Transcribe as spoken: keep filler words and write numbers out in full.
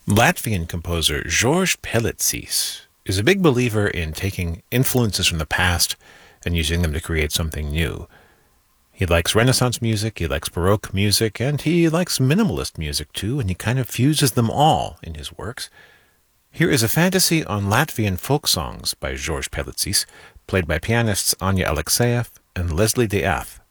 Latvian composer George Pelitzis is a big believer in taking influences from the past and using them to create something new. He likes Renaissance music, he likes Baroque music, and he likes minimalist music too, and he kind of fuses them all in his works. Here is a fantasy on Latvian folk songs by George Pelitzis, played by pianists Anya Alexeyev and Leslie De Ath.